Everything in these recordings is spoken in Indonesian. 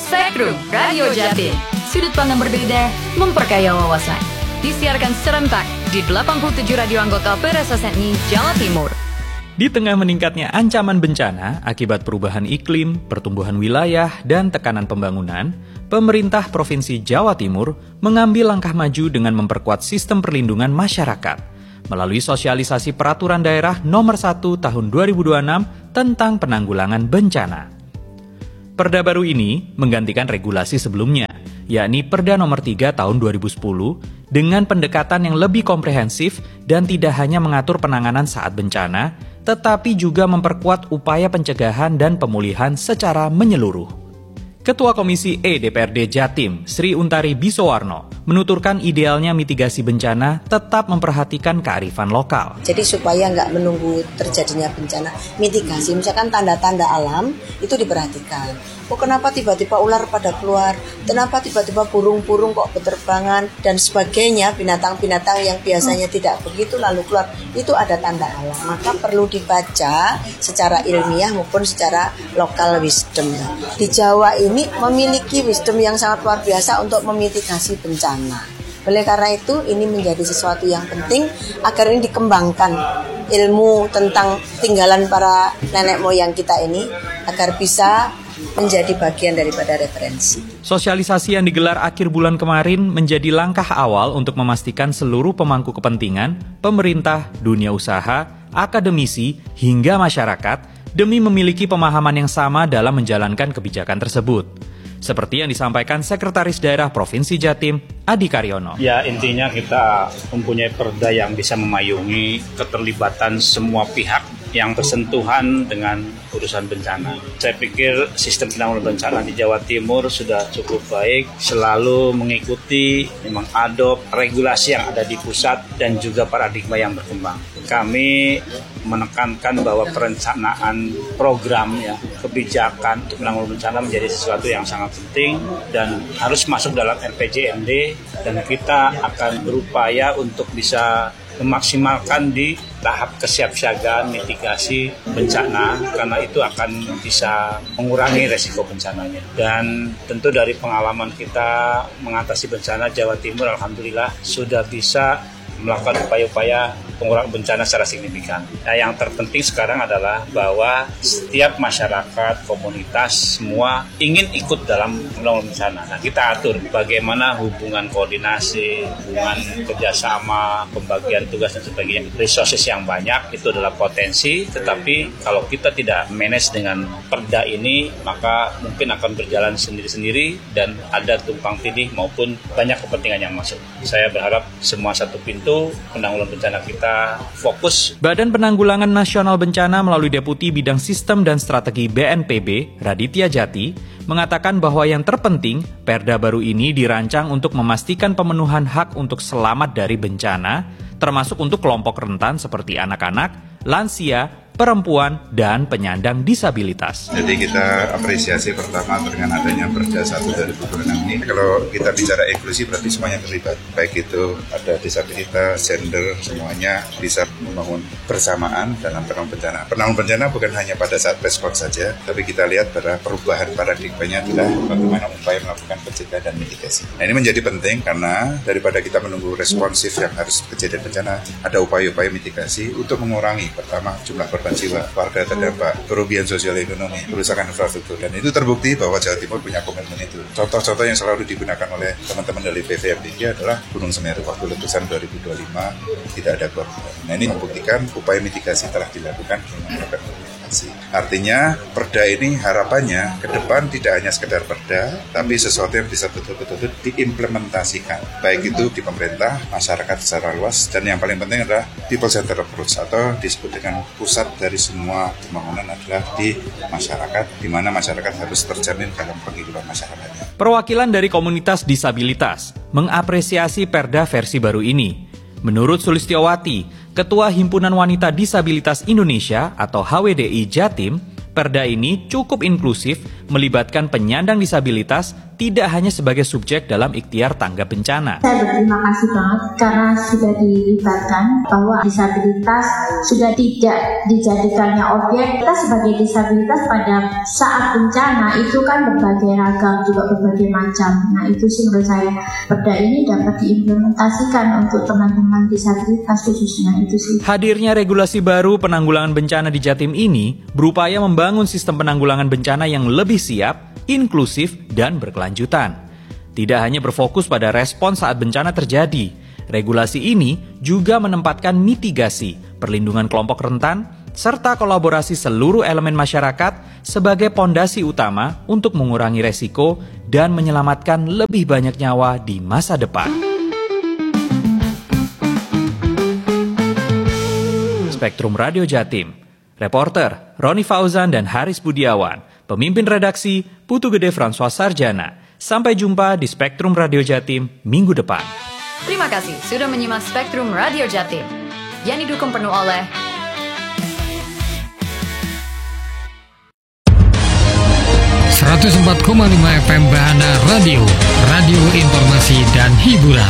Spektrum Radio Jatim. Sudut pandang berbeda, memperkaya wawasan. Disiarkan serentak di 87 radio anggota PRSSNI Jawa Timur. Di tengah meningkatnya ancaman bencana akibat perubahan iklim, pertumbuhan wilayah, dan tekanan pembangunan, pemerintah Provinsi Jawa Timur mengambil langkah maju dengan memperkuat sistem perlindungan masyarakat melalui sosialisasi Peraturan Daerah Nomor 1 Tahun 2026 tentang penanggulangan bencana. Perda baru ini menggantikan regulasi sebelumnya, yakni Perda Nomor 3 Tahun 2010 dengan pendekatan yang lebih komprehensif dan tidak hanya mengatur penanganan saat bencana, tetapi juga memperkuat upaya pencegahan dan pemulihan secara menyeluruh. Ketua Komisi E DPRD Jatim, Sri Untari Bisowarno, menuturkan idealnya mitigasi bencana tetap memperhatikan kearifan lokal. Jadi supaya nggak menunggu terjadinya bencana, mitigasi, misalkan tanda-tanda alam itu diperhatikan. Oh, kenapa tiba-tiba ular pada keluar? Kenapa tiba-tiba burung-burung kok berterbangan? Dan sebagainya, binatang-binatang yang biasanya tidak begitu lalu keluar. Itu ada tanda alam. Maka perlu dibaca secara ilmiah maupun secara lokal wisdom. Di Jawa ini memiliki wisdom yang sangat luar biasa untuk memitigasi bencana. Oleh karena itu, ini menjadi sesuatu yang penting agar ini dikembangkan ilmu tentang tinggalan para nenek moyang kita ini agar bisa menjadi bagian daripada referensi. Sosialisasi yang digelar akhir bulan kemarin menjadi langkah awal untuk memastikan seluruh pemangku kepentingan, pemerintah, dunia usaha, akademisi, hingga masyarakat demi memiliki pemahaman yang sama dalam menjalankan kebijakan tersebut. Seperti yang disampaikan Sekretaris Daerah Provinsi Jatim, Adi Karyono. Ya, intinya kita mempunyai perda yang bisa memayungi keterlibatan semua pihak yang bersentuhan dengan urusan bencana. Saya pikir sistem penanggulangan bencana di Jawa Timur sudah cukup baik, selalu mengikuti, mengadop regulasi yang ada di pusat dan juga paradigma yang berkembang. Kami menekankan bahwa perencanaan program kebijakan untuk penanggulangan bencana menjadi sesuatu yang sangat penting dan harus masuk dalam RPJMD, dan kita akan berupaya untuk bisa memaksimalkan di tahap kesiapsiagaan mitigasi bencana, karena itu akan bisa mengurangi resiko bencananya. Dan tentu dari pengalaman kita mengatasi bencana, Jawa Timur alhamdulillah sudah bisa melakukan upaya-upaya pengurangan bencana secara signifikan. Nah, yang terpenting sekarang adalah bahwa setiap masyarakat, komunitas, semua ingin ikut dalam penanggulangan bencana. Nah, kita atur bagaimana hubungan koordinasi, hubungan kerjasama, pembagian tugas dan sebagainya. Resources yang banyak itu adalah potensi, tetapi kalau kita tidak manage dengan perda ini, maka mungkin akan berjalan sendiri-sendiri dan ada tumpang tindih maupun banyak kepentingan yang masuk. Saya berharap semua satu pintu penanggulangan bencana kita fokus. Badan Penanggulangan Nasional Bencana melalui Deputi Bidang Sistem dan Strategi BNPB, Raditya Jati, mengatakan bahwa yang terpenting, perda baru ini dirancang untuk memastikan pemenuhan hak untuk selamat dari bencana, termasuk untuk kelompok rentan seperti anak-anak, lansia, perempuan, dan penyandang disabilitas. Jadi kita apresiasi pertama dengan adanya Perda 1 2026 ini. Kalau kita bicara inklusi berarti semuanya terlibat. Baik itu ada disabilitas, gender, semuanya bisa membangun bersamaan dalam penanggulangan bencana. Penanggulangan bencana bukan hanya pada saat respon saja, tapi kita lihat pada perubahan paradigmanya adalah bagaimana upaya melakukan pencegahan dan mitigasi. Nah, ini menjadi penting karena daripada kita menunggu responsif yang harus kejadian bencana, ada upaya-upaya mitigasi untuk mengurangi pertama jumlah korban jiwa, warga terdampak, kerugian sosial ekonomi, kerusakan infrastruktur, dan itu terbukti bahwa Jawa Timur punya komitmen itu. Contoh-contoh yang selalu digunakan oleh teman-teman dari PVMBG adalah Gunung Semeru waktu letusan 2025 tidak ada korban. Nah, ini membuktikan upaya mitigasi telah dilakukan dengan mitigasi. Artinya perda ini harapannya ke depan tidak hanya sekedar perda, tapi sesuatu yang bisa betul-betul diimplementasikan, baik itu di pemerintah, masyarakat secara luas, dan yang paling penting adalah people center approach atau disebut dengan pusat dari semua pembangunan adalah di masyarakat, di mana masyarakat harus terjamin dalam penghidupan masyarakatnya. Perwakilan dari komunitas disabilitas mengapresiasi perda versi baru ini. Menurut Sulistiowati, Ketua Himpunan Wanita Disabilitas Indonesia atau HWDI Jatim, Perda ini cukup inklusif, melibatkan penyandang disabilitas tidak hanya sebagai subjek dalam ikhtiar tanggap bencana. Saya berterima kasih banget karena sudah dilibatkan bahwa disabilitas sudah tidak dijadikannya objek. Kita sebagai disabilitas pada saat bencana itu kan berbagai ragam, juga berbagai macam. Nah itu sih menurut saya perda ini dapat diimplementasikan untuk teman-teman disabilitas khususnya itu sih. Hadirnya regulasi baru penanggulangan bencana di Jatim ini berupaya membangun sistem penanggulangan bencana yang lebih siap, inklusif, dan berkelanjutan. Tidak hanya berfokus pada respon saat bencana terjadi, regulasi ini juga menempatkan mitigasi, perlindungan kelompok rentan, serta kolaborasi seluruh elemen masyarakat sebagai pondasi utama untuk mengurangi resiko dan menyelamatkan lebih banyak nyawa di masa depan. Spektrum Radio Jatim. Reporter Roni Fauzan dan Haris Budiawan. Pemimpin redaksi Putu Gede François Sarjana. Sampai jumpa di Spektrum Radio Jatim minggu depan. Terima kasih sudah menyimak Spektrum Radio Jatim yang didukung penuh oleh 104,5 FM Bahana Radio, radio informasi dan hiburan.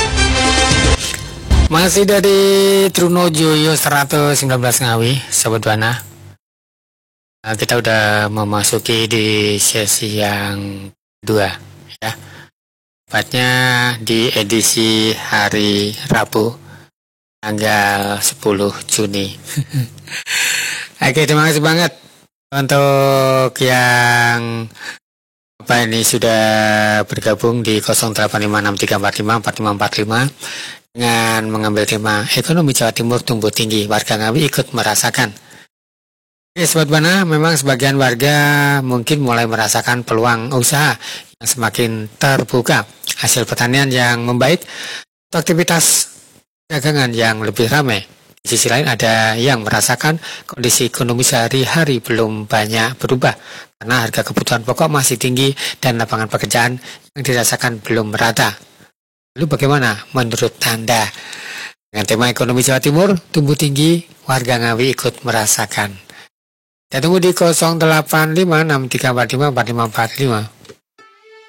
Masih dari Trunojoyo 119 Ngawi, Sobat Bahana. Kita udah memasuki di sesi yang kedua, ya. Tepatnya di edisi hari Rabu, tanggal 10 Juni. Oke, terima kasih banget untuk yang sudah bergabung di 085634545545 dengan mengambil tema Ekonomi Jawa Timur tumbuh tinggi, warga Ngawi ikut merasakan. Oke, Sobat Bahana, memang sebagian warga mungkin mulai merasakan peluang usaha yang semakin terbuka, hasil pertanian yang membaik, aktivitas dagangan yang lebih ramai. Di sisi lain ada yang merasakan kondisi ekonomi sehari-hari belum banyak berubah karena harga kebutuhan pokok masih tinggi dan lapangan pekerjaan yang dirasakan belum merata. Lalu bagaimana menurut Anda? Dengan tema ekonomi Jawa Timur tumbuh tinggi, warga Ngawi ikut merasakan. Kita tunggu di 085634545545.